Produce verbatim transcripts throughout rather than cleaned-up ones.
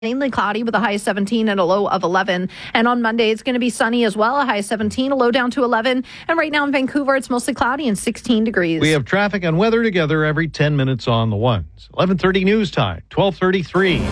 Mainly cloudy with a high of seventeen and a low of eleven. And on Monday, it's going to be sunny as well, a high of seventeen, a low down to eleven. And right now in Vancouver, it's mostly cloudy and sixteen degrees. We have traffic and weather together every ten minutes on the ones. eleven thirty news time, twelve thirty-three.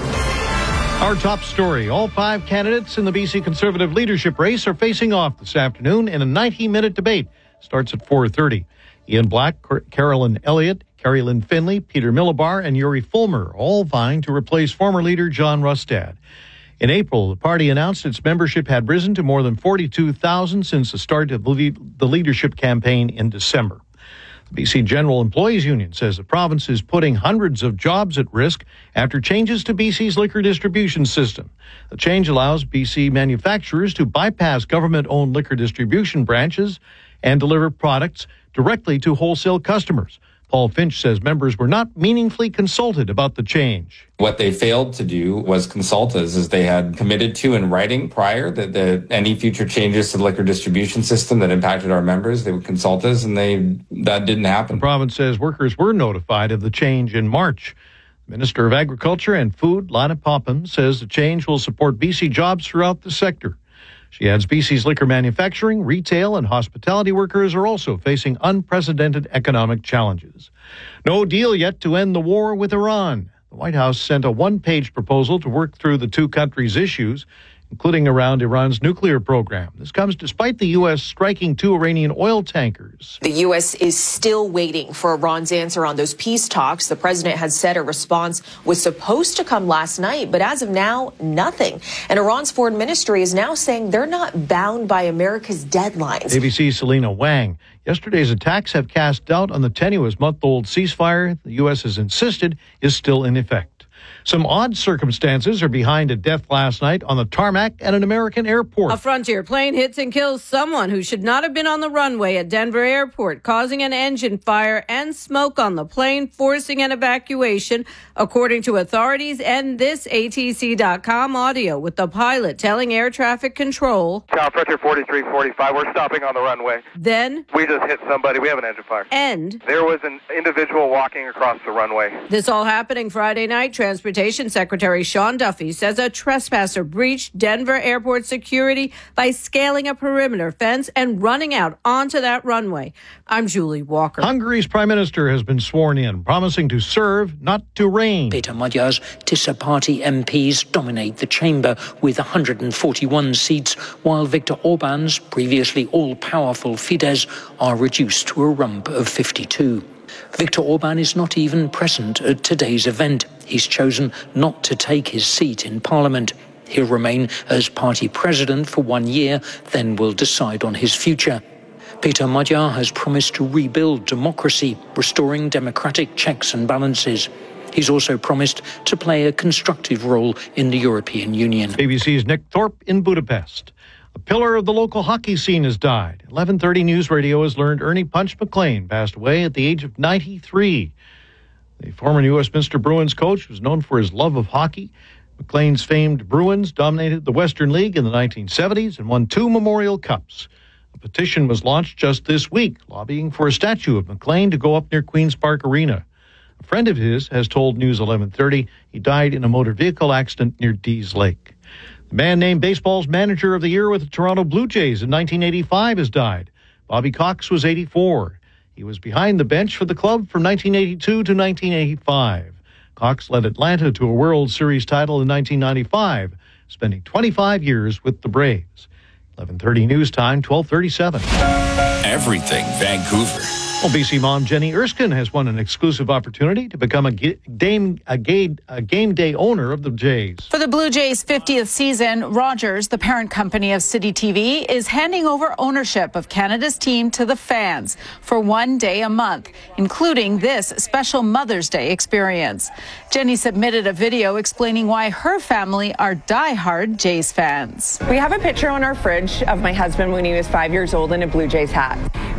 Our top story, all five candidates in the B C Conservative leadership race are facing off this afternoon in a ninety-minute debate. Starts at four thirty. Ian Black, Carolyn Elliott, Carrie Lynn Finley, Peter Millibar, and Yuri Fulmer all vying to replace former leader John Rustad. In April, the party announced its membership had risen to more than forty-two thousand since the start of the leadership campaign in December. The B C General Employees Union says the province is putting hundreds of jobs at risk after changes to B C's liquor distribution system. The change allows B C manufacturers to bypass government-owned liquor distribution branches and deliver products directly to wholesale customers. Paul Finch says members were not meaningfully consulted about the change. What they failed to do was consult us, as they had committed to in writing prior that the, any future changes to the liquor distribution system that impacted our members, they would consult us, and they that didn't happen. The province says workers were notified of the change in March. Minister of Agriculture and Food, Lana Popham, says the change will support B C jobs throughout the sector. She adds B C's liquor manufacturing, retail, and hospitality workers are also facing unprecedented economic challenges. No deal yet to end the war with Iran. The White House sent a one-page proposal to work through the two countries' issues, including around Iran's nuclear program. This comes despite the U S striking two Iranian oil tankers. The U S is still waiting for Iran's answer on those peace talks. The president had said a response was supposed to come last night, but as of now, nothing. And Iran's foreign ministry is now saying they're not bound by America's deadlines. A B C's Selena Wang. Yesterday's attacks have cast doubt on the tenuous month-old ceasefire the U S has insisted is still in effect. Some odd circumstances are behind a death last night on the tarmac at an American airport. A Frontier plane hits and kills someone who should not have been on the runway at Denver Airport, causing an engine fire and smoke on the plane, forcing an evacuation, according to authorities and this A T C dot com audio, with the pilot telling air traffic control, Tower Frontier forty-three forty-five, we're stopping on the runway. Then, we just hit somebody. We have an engine fire. And there was an individual walking across the runway. This all happening Friday night. Transportation Secretary Sean Duffy says a trespasser breached Denver Airport security by scaling a perimeter fence and running out onto that runway. I'm Julie Walker. Hungary's prime minister has been sworn in, promising to serve, not to reign. Peter Magyar's Tisza party M Ps dominate the chamber with one hundred forty-one seats, while Viktor Orban's previously all-powerful Fidesz are reduced to a rump of fifty-two. Viktor Orban is not even present at today's event. He's chosen not to take his seat in Parliament. He'll remain as party president for one year, then will decide on his future. Peter Magyar has promised to rebuild democracy, restoring democratic checks and balances. He's also promised to play a constructive role in the European Union. A B C's Nick Thorpe in Budapest. A pillar of the local hockey scene has died. eleven thirty News Radio has learned Ernie Punch McLean passed away at the age of ninety-three. The former New Westminster Bruins coach was known for his love of hockey. McLean's famed Bruins dominated the Western League in the nineteen seventies and won two Memorial Cups. A petition was launched just this week, lobbying for a statue of McLean to go up near Queen's Park Arena. A friend of his has told News eleven thirty he died in a motor vehicle accident near Dease Lake. The man named baseball's manager of the year with the Toronto Blue Jays in nineteen eighty-five has died. Bobby Cox was eighty-four. He was behind the bench for the club from nineteen eighty-two to nineteen eighty-five. Cox led Atlanta to a World Series title in nineteen ninety-five, spending twenty-five years with the Braves. eleven thirty News Time, twelve thirty-seven. Everything Vancouver. Well, B C mom Jenny Erskine has won an exclusive opportunity to become a, game, a, game, a game day owner of the Jays. For the Blue Jays' fiftieth season, Rogers, the parent company of City T V, is handing over ownership of Canada's team to the fans for one day a month, including this special Mother's Day experience. Jenny submitted a video explaining why her family are diehard Jays fans. We have a picture on our fridge of my husband when he was five years old in a Blue Jays hat.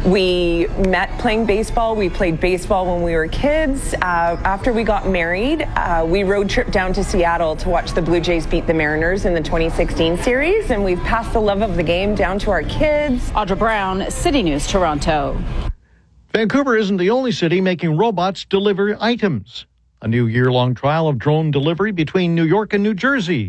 We met playing baseball. We played baseball when we were kids. Uh, after we got married, uh, we road tripped down to Seattle to watch the Blue Jays beat the Mariners in the twenty sixteen series, and we've passed the love of the game down to our kids. Audra Brown, City News, Toronto. Vancouver isn't the only city making robots deliver items. A new year-long trial of drone delivery between New York and New Jersey